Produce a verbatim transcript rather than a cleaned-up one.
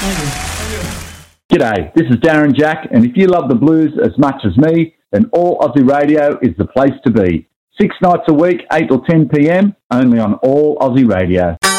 Thank you. Thank you. G'day, this is Darren Jack, and if you love the blues as much as me, then All Aussie Radio is the place to be. Six nights a week, eight till ten p.m, only on All Aussie Radio.